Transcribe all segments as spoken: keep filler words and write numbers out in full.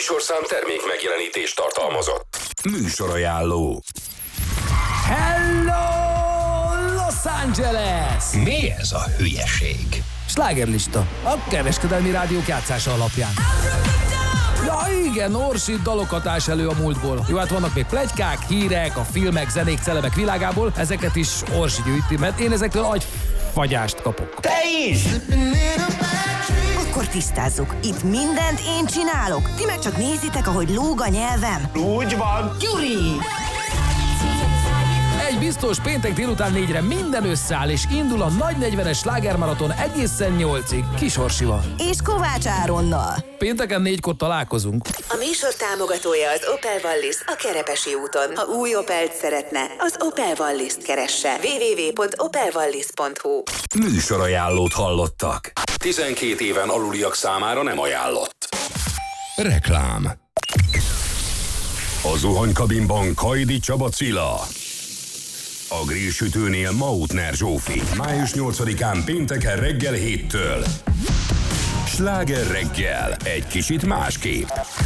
műsorszám termék megjelenítést tartalmazott. Műsorajánló. Hello, Los Angeles! Mi ez a hülyeség? Slágerlista, a kereskedelmi rádiók játszása alapján. Ja igen, Orsi dalokat ás elő a múltból. Jó, hát vannak még pletykák, hírek, a filmek, zenék, celebek világából. Ezeket is Orsi gyűjti, mert én ezektől agyfagyást kapok. Te is! Akkor tisztázzuk. Itt mindent én csinálok. Ti meg csak nézitek, ahogy lóg a nyelvem. Úgy van, Gyuri! Egy biztos, péntek délután négyre minden összeáll, és indul a nagy negyvenes slágermaraton egészen nyolcig Kis Orsival. És Kovács Áronnal. Pénteken négykor találkozunk. A műsor támogatója az Opel Wallis a Kerepesi úton. Ha új Opelt szeretne, az Opel Wallis-t keresse. double-u double-u double-u pont opel wallis pont hu. Műsorajánlót hallottak. tizenkét éven aluliak számára nem ajánlott. Reklám. A zuhanykabinban Kajdi Csaba Cilla. A grillsütőnél Mautner Zsófi. május nyolcadikán pénteken reggel héttől. Sláger reggel. Egy kicsit másképp.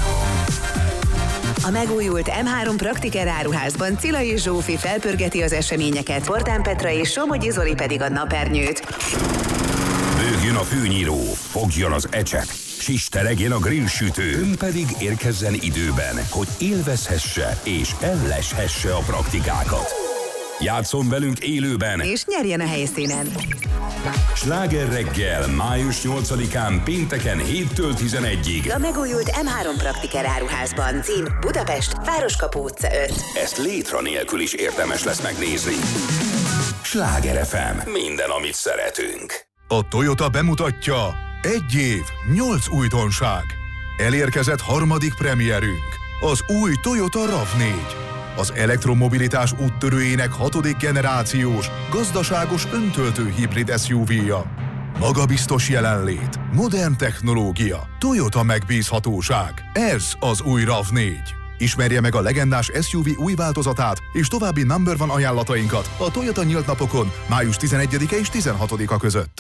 A megújult em három Praktiker áruházban Cilla és Zsófi felpörgeti az eseményeket, Portán Petra és Somogyi Zoli pedig a napernyőt. Bőgjön a fűnyíró, fogjon az ecset, sisteregjen a grillsütő, ön pedig érkezzen időben, hogy élvezhesse és elleshesse a praktikákat. Játszom velünk élőben, És nyerjen a helyszínen. Sláger reggel, május nyolcadikán pénteken héttől tizenegyig. A megújult em három Praktiker áruházban. Cím Budapest, Városkapu utca öt. Ezt létra nélkül is érdemes lesz megnézni. Sláger ef em. Minden, amit szeretünk. A Toyota bemutatja egy év, nyolc újdonság. Elérkezett harmadik premierünk, az új Toyota rav négy. Az elektromobilitás úttörőjének hatodik generációs, gazdaságos öntöltő hibrid es u vé-ja. Magabiztos jelenlét, modern technológia, Toyota megbízhatóság. Ez az új rav négy. Ismerje meg a legendás es u vé új változatát és további number one ajánlatainkat a Toyota nyílt napokon május tizenegyedike és tizenhatodika között.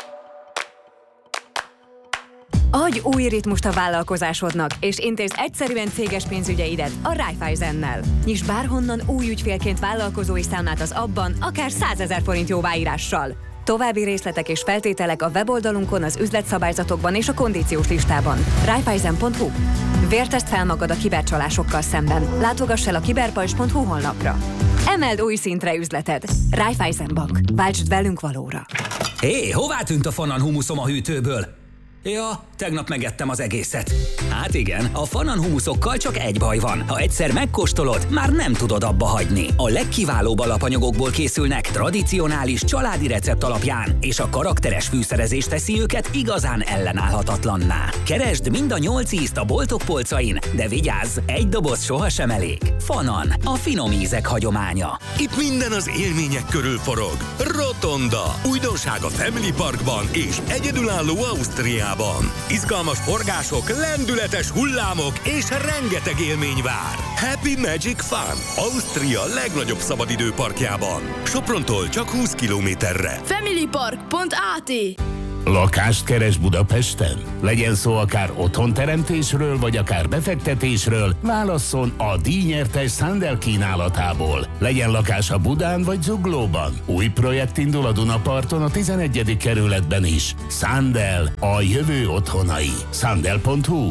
Adj új ritmust a vállalkozásodnak, és intézz egyszerűen céges pénzügyeidet a Raiffeisennel. Nyisd bárhonnan új ügyfélként vállalkozói számlát az abban, akár százezer forint jóváírással. További részletek és feltételek a weboldalunkon, az üzletszabályzatokban és a kondíciós listában. Raiffeisen pont hu. Vértezd fel magad a kibercsalásokkal szemben. Látogass el a kiberpajzs pont hu honlapra. Emeld új szintre üzleted. Raiffeisen Bank. Váltsd velünk valóra. Hé, hová tűnt a Fanan humuszom a hűtőből? Ja, tegnap megettem az egészet. Hát igen, a Fanan humuszokkal csak egy baj van. Ha egyszer megkóstolod, már nem tudod abba hagyni. A legkiválóbb alapanyagokból készülnek, tradicionális családi recept alapján, és a karakteres fűszerezés teszi őket igazán ellenállhatatlanná. Keresd mind a nyolc ízt a boltok polcain, de vigyázz, egy doboz sohasem elég. Fanan, a finom ízek hagyománya. Itt minden az élmények körül forog. Rotonda, újdonság a Family Parkban és egyedülálló Ausztriában. Izgalmas forgások, lendületes hullámok és rengeteg élmény vár. Happy Magic Fun, Ausztria legnagyobb szabadidőparkjában. Soprontól csak húsz kilométerre. familypark pont á té. Lakást keres Budapesten? Legyen szó akár otthonteremtésről, vagy akár befektetésről, válasszon a díjnyertes Sandel kínálatából. Legyen lakása Budán vagy Zuglóban. Új projekt indul a Dunaparton a tizenegyedik kerületben is. Sandel, a jövő otthonai. Sandel pont hu.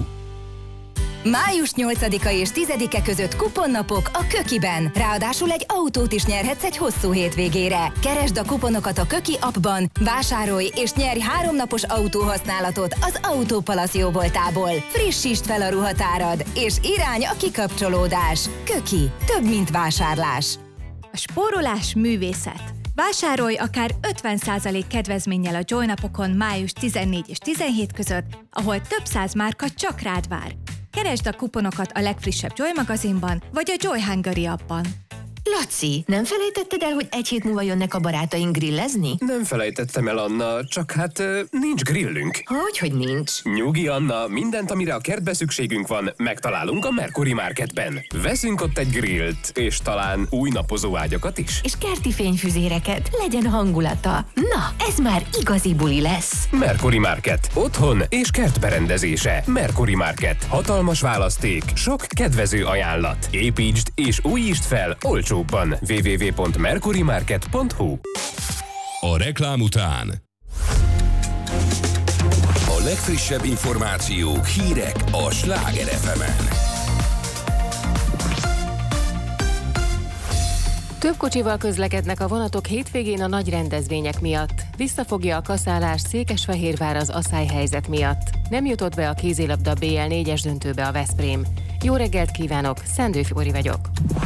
május nyolcadika és tizedike között kuponnapok a Kökiben. Ráadásul egy autót is nyerhetsz egy hosszú hétvégére. Keresd a kuponokat a Köki appban, vásárolj és nyerj háromnapos autóhasználatot az Autópalasz jóvoltából. Frissítsd fel a ruhatárad, és irány a kikapcsolódás. Köki. Több, mint vásárlás. A spórolás művészet. Vásárolj akár ötven százalék kedvezménnyel a Joy napokon május tizennégy és tizenhét között, ahol több száz márka csak rád vár. Keresd a kuponokat a legfrissebb Joy magazinban, vagy a Joy Hungary appban. Laci, nem felejtetted el, hogy egy hét múlva jönnek a barátaink grillezni? Nem felejtettem el, Anna, csak hát nincs grillünk. Hogy, hogy nincs? Nyugi, Anna, mindent, amire a kertbe szükségünk van, megtalálunk a Mercury Marketben. Veszünk ott egy grillt, és talán új napozó ágyakat is. És kerti fényfüzéreket, legyen hangulata. Na, ez már igazi buli lesz. Mercury Market. Otthon és kertberendezése. Mercury Market. Hatalmas választék, sok kedvező ajánlat. Építsd és újítsd fel olcsóbban. double-u double-u double-u pont mercury market pont h u. A reklám után a legfrissebb információk, hírek a Sláger ef emen. Több kocsival közlekednek a vonatok hétvégén a nagy rendezvények miatt. Visszafogja a kaszálás Székesfehérvár az aszályhelyzet miatt. Nem jutott be a kézilabda bé el négyes döntőbe a Veszprém. Jó reggelt kívánok, Szendő Fibori vagyok.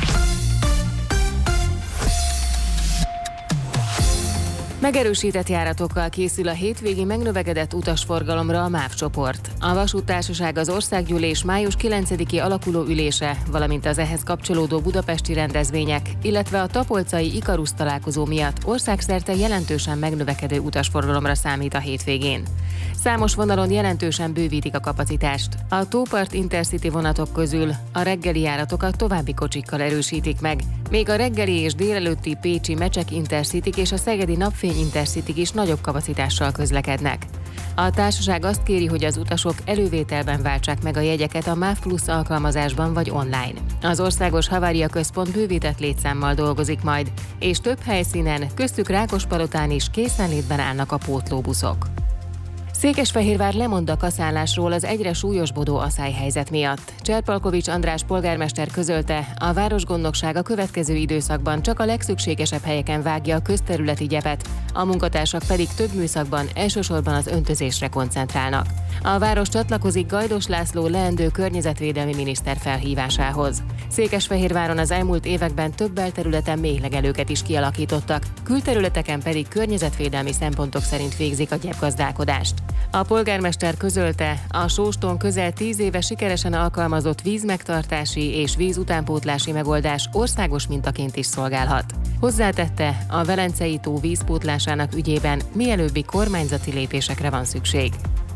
Megerősített járatokkal készül a hétvégi megnövekedett utasforgalomra a MÁV csoport. A vasúttársaság az országgyűlés május kilencediki alakuló ülése, valamint az ehhez kapcsolódó budapesti rendezvények, illetve a tapolcai Ikarusz találkozó miatt országszerte jelentősen megnövekedő utasforgalomra számít a hétvégén. Számos vonalon jelentősen bővítik a kapacitást. A Tópart Intercity vonatok közül a reggeli járatokat további kocsikkal erősítik meg, még a reggeli és délelőtti pécsi Mecsek Intercityk és a szegedi Napfény Intercityk is nagyobb kapacitással közlekednek. A társaság azt kéri, hogy az utasok elővételben váltsák meg a jegyeket a MÁV Plus alkalmazásban vagy online. Az Országos Havária Központ bővített létszámmal dolgozik majd, és több helyszínen, köztük Rákospalotán is készenlétben állnak a pótlóbuszok. Székesfehérvár lemond a kaszállásról az egyre súlyosbodó aszályhelyzet miatt. Cserpalkovics András polgármester közölte, a városgondnokság a következő időszakban csak a legszükségesebb helyeken vágja a közterületi gyepet, a munkatársak pedig több műszakban elsősorban az öntözésre koncentrálnak. A város csatlakozik Gajdos László leendő környezetvédelmi miniszter felhívásához. Székesfehérváron az elmúlt években több belterületen méhlegelőket is kialakítottak, külterületeken pedig környezetvédelmi szempontok szerint végzik a gyepgazdálkodást. A polgármester közölte, a Sóston közel tíz éve sikeresen alkalmazott vízmegtartási és vízutánpótlási megoldás országos mintaként is szolgálhat. Hozzátette, a Velencei tó vízpótlásának ügyében mielőbbi kormányzati lépésekre van szükség.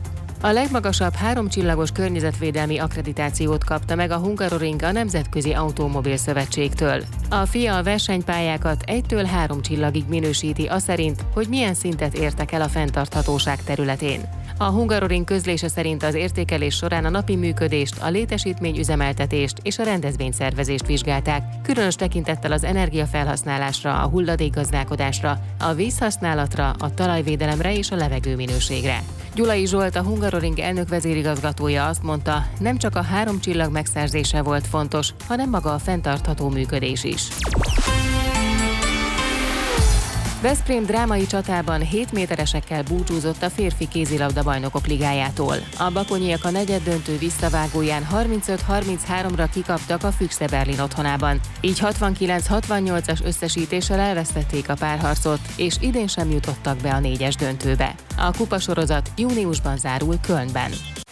A legmagasabb háromcsillagos környezetvédelmi akkreditációt kapta meg a Hungaroring a Nemzetközi Automobil Szövetségtől. A FIA a versenypályákat egytől három csillagig minősíti aszerint, hogy milyen szintet értek el a fenntarthatóság területén. A Hungaroring közlése szerint az értékelés során a napi működést, a létesítményüzemeltetést és a rendezvényszervezést vizsgálták, különös tekintettel az energiafelhasználásra, a hulladékgazdálkodásra, a vízhasználatra, a talajvédelemre és a levegőminőségre. Gyulai Zsolt, a Hungaroring elnök vezérigazgatója azt mondta, nem csak a három csillag megszerzése volt fontos, hanem maga a fenntartható működés is. Veszprém drámai csatában hét méteresekkel búcsúzott a férfi kézilabda bajnokok ligájától. A bakonyiak a negyeddöntő visszavágóján harmincöt harminchárom-ra kikaptak a Füchse Berlin otthonában. Így hatvankilenc hatvannyolcas összesítéssel elvesztették a párharcot, és idén sem jutottak be a négyes döntőbe. A kupasorozat júniusban zárul Kölnben.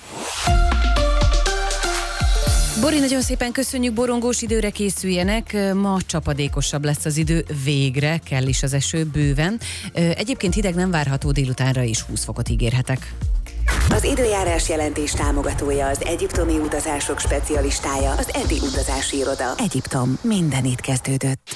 Bori, nagyon szépen köszönjük, borongós időre készüljenek, ma csapadékosabb lesz az idő, végre kell is az eső bőven. Egyébként hideg nem várható, délutánra is húsz fokot ígérhetek. Az időjárás jelentés támogatója az egyiptomi utazások specialistája, az Eti utazási iroda. Egyiptom, minden itt kezdődött.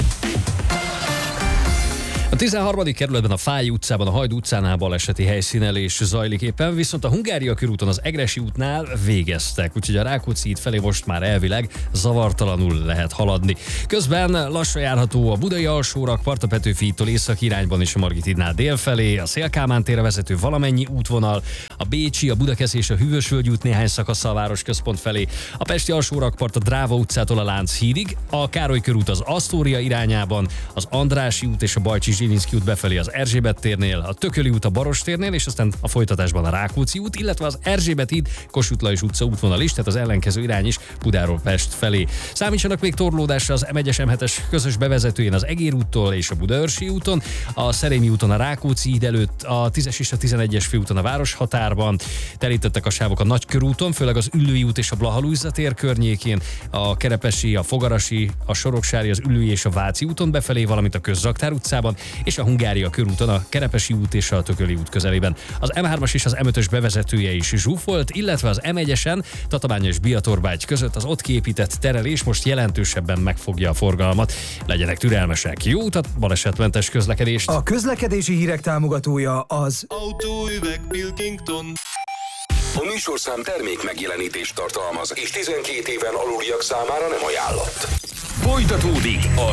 A tizenharmadik kerületben a Fáy utcában, a Hajdú utcánál baleseti helyszínelés zajlik éppen, viszont a Hungária körúton az Egressy útnál végeztek, úgyhogy a Rákóczi híd felé most már elvileg zavartalanul lehet haladni. Közben lassan járható a Budai alsórakpart, a Petőfi hídtól észak irányban és a Margit hídnál dél felé, a Széll-Kálmán térre vezető valamennyi útvonal, a Bécsi, a Budakeszi és a Hűvösvölgyi út néhány szakasza a városközpont felé, a Pesti alsórakpart a Dráva utcától a Lánchídig, a Károly körút az Asztória irányában, az Andrássy út és a Bajcsi Zsilinszky út befelé az Erzsébet térnél, a Tököli út a Baros térnél, és aztán a folytatásban a Rákóczi út, illetve az Erzsébet híd, Kossuth Lajos utca útvonal is, tehát az ellenkező irány is Budáról Pest felé. Számítsanak még torlódásra az em egyes em hetes közös bevezetőjén az Egér úttól és a Budaörsi úton, a Szerémi úton a Rákóczi híd előtt, a tízes és a tizenegyes főúton a Városhatár, Fehérvárban. Telítettek a sávok a Nagykörúton, főleg az Üllői út és a Blaha-Lujza tér környékén, a Kerepesi, a Fogarasi, a Soroksári, az Üllői és a Váci úton befelé, valamint a Közraktár utcában, és a Hungária körúton a Kerepesi út és a Tököli út közelében. Az em hármas és az em ötös bevezetője is zsúfolt, illetve az em egyesen Tatabánya és Biatorbágy között az ott kiépített terelés most jelentősebben megfogja a forgalmat. Legyenek türelmesek, jó utat, balesetmentes közlekedést! A közlekedési hírek támogatója az Autóüveg Pilkington. A műsorszám termék megjelenítést tartalmaz, és tizenkét éven aluliak számára nem ajánlott. Folytatódik a